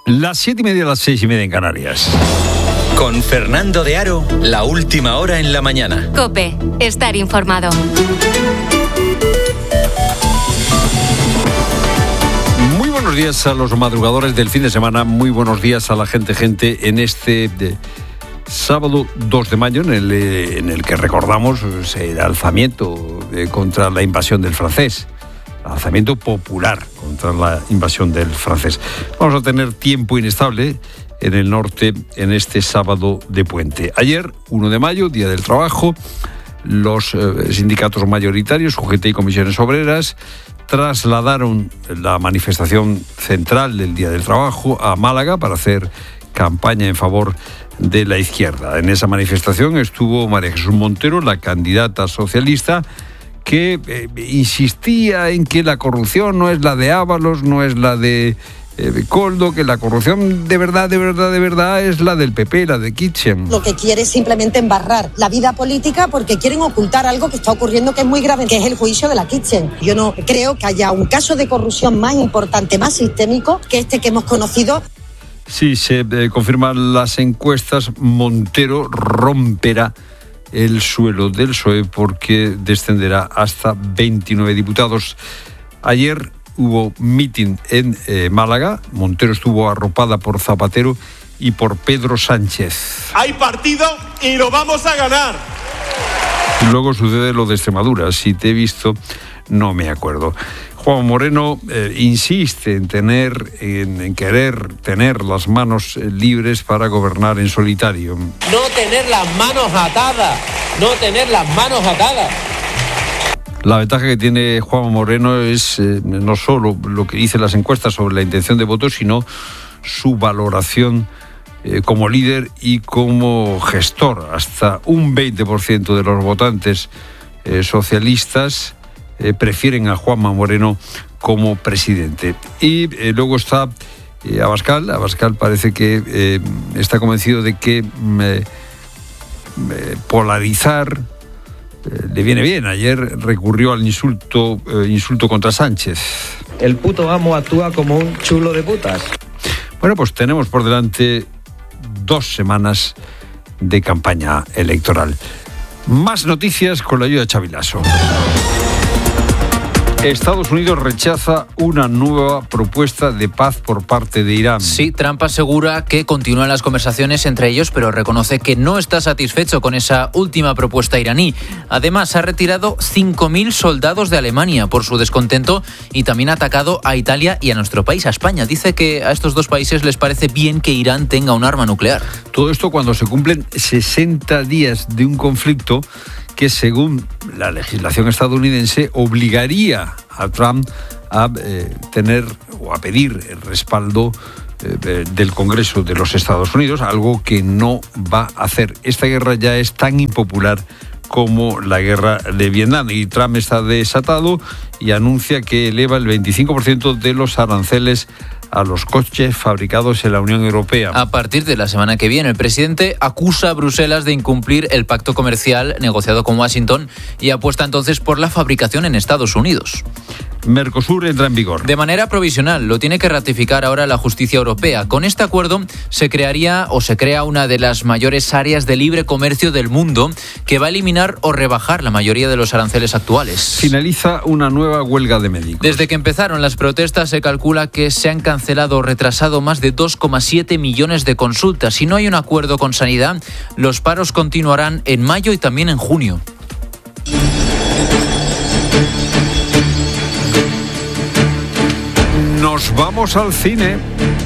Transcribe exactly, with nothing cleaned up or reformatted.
Las siete y media, las seis y media en Canarias. Con Fernando de Aro, la última hora en la mañana. COPE, estar informado. Muy buenos días a los madrugadores del fin de semana. Muy buenos días a la gente, gente en este de, sábado dos de mayo, en el, en el que recordamos el alzamiento eh, contra la invasión del francés. Alzamiento popular contra la invasión del francés. Vamos a tener tiempo inestable en el norte en este sábado de puente. Ayer, uno de mayo, Día del Trabajo, los eh, sindicatos mayoritarios, U G T y Comisiones Obreras, trasladaron la manifestación central del Día del Trabajo a Málaga para hacer campaña en favor de la izquierda. En esa manifestación estuvo María Jesús Montero, la candidata socialista, que eh, insistía en que la corrupción no es la de Ábalos, no es la de eh, Koldo, que la corrupción de verdad, de verdad, de verdad es la del P P, la de Kitchen. Lo que quiere es simplemente embarrar la vida política porque quieren ocultar algo que está ocurriendo que es muy grave, que es el juicio de la Kitchen. Yo no creo que haya un caso de corrupción más importante, más sistémico que este que hemos conocido. Sí, se eh, confirman las encuestas. Montero romperá el suelo del P S O E porque descenderá hasta veintinueve diputados. Ayer hubo mitin en eh, Málaga. Montero estuvo arropada por Zapatero y por Pedro Sánchez. Hay partido y lo vamos a ganar. Luego sucede lo de Extremadura. Si te he visto, no me acuerdo. Juan Moreno eh, insiste en tener, en, en querer tener las manos eh, libres para gobernar en solitario. No tener las manos atadas, no tener las manos atadas. La ventaja que tiene Juan Moreno es eh, no solo lo que dicen las encuestas sobre la intención de voto, sino su valoración eh, como líder y como gestor. Hasta un veinte por ciento de los votantes eh, socialistas Eh, prefieren a Juanma Moreno como presidente. Y eh, luego está eh, Abascal. Abascal parece que eh, está convencido de que eh, eh, polarizar eh, le viene bien. Ayer recurrió al insulto, eh, insulto contra Sánchez. El puto amo actúa como un chulo de putas. Bueno, pues tenemos por delante dos semanas de campaña electoral. Más noticias con la ayuda de Xavi Lasso. Estados Unidos rechaza una nueva propuesta de paz por parte de Irán. Sí, Trump asegura que continúan las conversaciones entre ellos, pero reconoce que no está satisfecho con esa última propuesta iraní. Además, ha retirado cinco mil soldados de Alemania por su descontento y también ha atacado a Italia y a nuestro país, a España. Dice que a estos dos países les parece bien que Irán tenga un arma nuclear. Todo esto cuando se cumplen sesenta días de un conflicto que, según la legislación estadounidense, obligaría a Trump a eh, tener o a pedir el respaldo eh, del Congreso de los Estados Unidos, algo que no va a hacer. Esta guerra ya es tan impopular como la guerra de Vietnam y Trump está desatado y anuncia que eleva el veinticinco por ciento de los aranceles a los coches fabricados en la Unión Europea. A partir de la semana que viene, el presidente acusa a Bruselas de incumplir el pacto comercial negociado con Washington y apuesta entonces por la fabricación en Estados Unidos. Mercosur entra en vigor. De manera provisional, lo tiene que ratificar ahora la justicia europea. Con este acuerdo se crearía o se crea una de las mayores áreas de libre comercio del mundo que va a eliminar o rebajar la mayoría de los aranceles actuales. Finaliza una nueva huelga de médicos. Desde que empezaron las protestas se calcula que se han cancelado o retrasado más de dos coma siete millones de consultas. Si no hay un acuerdo con Sanidad, los paros continuarán en mayo y también en junio. Nos vamos al cine.